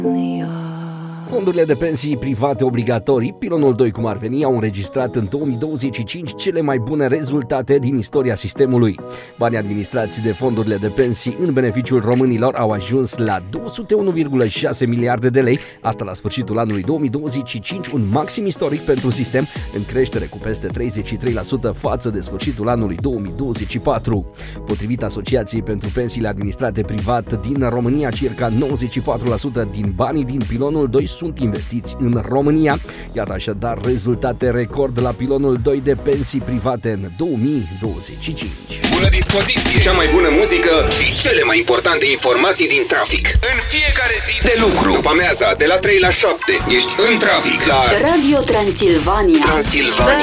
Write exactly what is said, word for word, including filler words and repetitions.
Fondurile de pensii private obligatorii, pilonul doi cum ar veni, au înregistrat în două mii douăzeci și cinci cele mai bune rezultate din istoria sistemului. Banii administrați de fondurile de pensii în beneficiul românilor au ajuns la două sute unu virgulă șase miliarde de lei, asta la sfârșitul anului două mii douăzeci și cinci, un maxim istoric pentru sistem, în creștere cu peste treizeci și trei la sută față de sfârșitul anului două mii douăzeci și patru. Potrivit Asociației pentru Pensiile Administrate Privat din România, circa nouăzeci și patru la sută din banii din pilonul doi sunt investiți în România. Iată așadar rezultate record la pilonul doi de pensii private în două mii douăzeci și cinci. Bună dispoziție! Cea mai bună muzică și cele mai importante informații din trafic. În fiecare zi de lucru. După amiaza, de la trei la șapte, ești în trafic la Radio Transilvania. Transilvania.